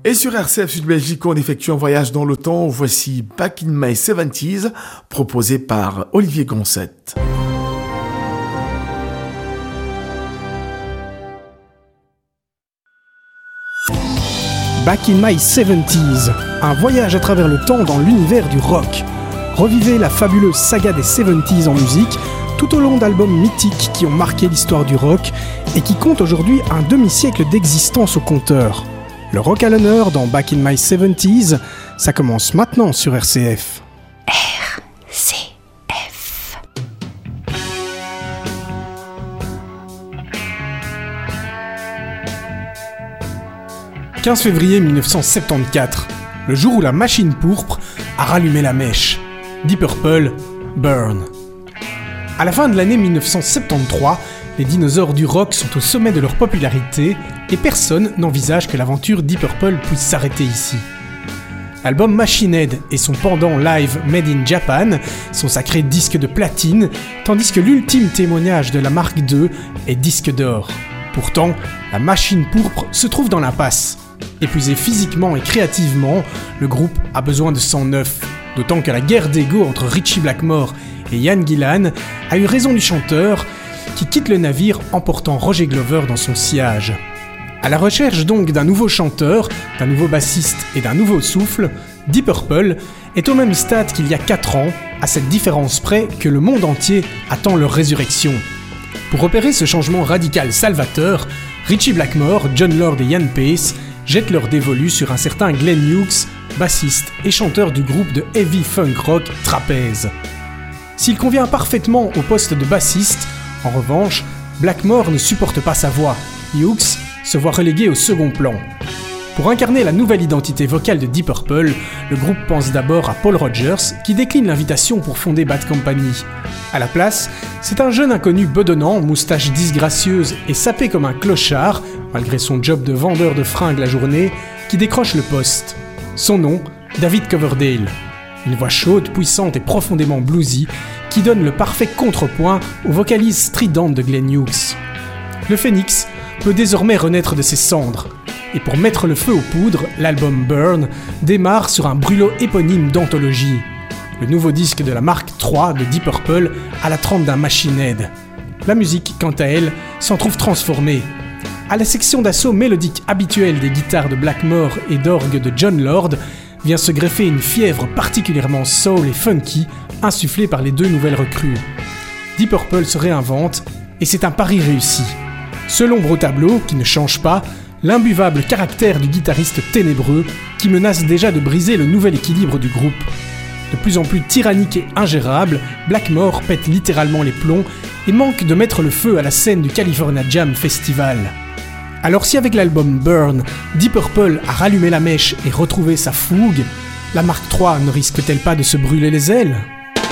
Et sur RCF Sud Belgique, on effectue un voyage dans le temps. Voici Back in My 70s, proposé par Olivier Goncette. Back in My 70s, un voyage à travers le temps dans l'univers du rock. Revivez la fabuleuse saga des 70s en musique, tout au long d'albums mythiques qui ont marqué l'histoire du rock et qui comptent aujourd'hui un demi-siècle d'existence au compteur. Le rock à l'honneur dans Back in My 70s, ça commence maintenant sur RCF. RCF. 15 février 1974, le jour où la machine pourpre a rallumé la mèche. Deep Purple, Burn. À la fin de l'année 1973, les dinosaures du rock sont au sommet de leur popularité et personne n'envisage que l'aventure Deep Purple puisse s'arrêter ici. L'album Machine Head et son pendant live Made in Japan sont sacrés disques de platine, tandis que l'ultime témoignage de la Mark II est disque d'or. Pourtant, la machine pourpre se trouve dans l'impasse. Épuisé physiquement et créativement, le groupe a besoin de sang neuf, d'autant que la guerre d'ego entre Ritchie Blackmore et Ian Gillan a eu raison du chanteur, qui quitte le navire emportant Roger Glover dans son sillage. À la recherche donc d'un nouveau chanteur, d'un nouveau bassiste et d'un nouveau souffle, Deep Purple est au même stade qu'il y a 4 ans, à cette différence près que le monde entier attend leur résurrection. Pour opérer ce changement radical salvateur, Ritchie Blackmore, Jon Lord et Ian Paice jettent leur dévolu sur un certain Glenn Hughes, bassiste et chanteur du groupe de heavy funk rock Trapeze. S'il convient parfaitement au poste de bassiste, en revanche, Blackmore ne supporte pas sa voix. Hughes se voit relégué au second plan. Pour incarner la nouvelle identité vocale de Deep Purple, le groupe pense d'abord à Paul Rodgers, qui décline l'invitation pour fonder Bad Company. À la place, c'est un jeune inconnu bedonnant, moustache disgracieuse et sapé comme un clochard, malgré son job de vendeur de fringues la journée, qui décroche le poste. Son nom, David Coverdale. Une voix chaude, puissante et profondément bluesy, qui donne le parfait contrepoint aux vocalises stridentes de Glenn Hughes. Le phénix peut désormais renaître de ses cendres. Et pour mettre le feu aux poudres, l'album Burn démarre sur un brûlot éponyme d'anthologie. Le nouveau disque de la Mark III de Deep Purple à la trempe d'un Machine Head. La musique, quant à elle, s'en trouve transformée. À la section d'assaut mélodique habituelle des guitares de Blackmore et d'orgue de Jon Lord, vient se greffer une fièvre particulièrement soul et funky, insufflée par les deux nouvelles recrues. Deep Purple se réinvente, et c'est un pari réussi. Seul ombre au tableau, qui ne change pas, l'imbuvable caractère du guitariste ténébreux, qui menace déjà de briser le nouvel équilibre du groupe. De plus en plus tyrannique et ingérable, Blackmore pète littéralement les plombs et manque de mettre le feu à la scène du California Jam Festival. Alors si avec l'album Burn, Deep Purple a rallumé la mèche et retrouvé sa fougue, la Mark III ne risque-t-elle pas de se brûler les ailes ?